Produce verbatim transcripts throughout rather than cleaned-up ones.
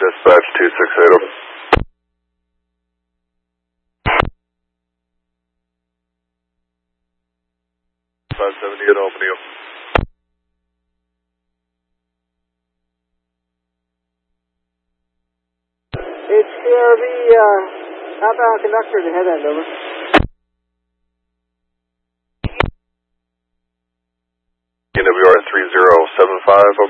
Dispatch two six eight zero. five seventy at Albany. H K R V, uh, outbound conductor to head end, over. N W R three zero seven five, over.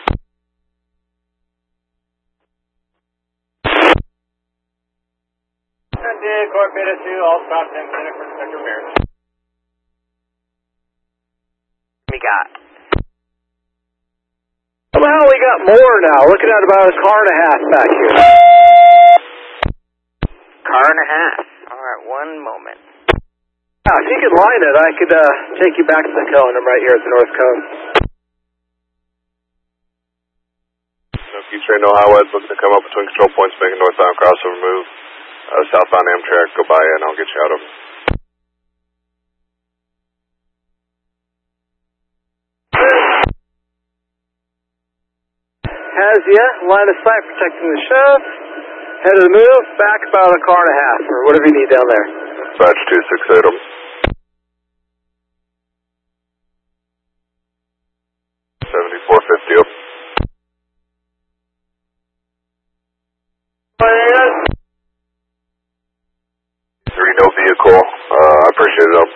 Court Beta two, all stop ten center for Sector Bears. We got. Somehow we got more now. Looking at about a car and a half back here. Car and a half. Alright, one moment. Yeah, if you could line it, I could uh, take you back to the cone. I'm right here at the North Cone. Keep train no highways, looking to come up between control points, making northbound crossover move. Uh, southbound Amtrak, go by and I'll get you out of them. Has ya, line of sight protecting the shove. Head of the move, back about a car and a half, or whatever you need down there. Dispatch two six eight zero. seventy-four fifty. Three, no vehicle. Uh, I appreciate it.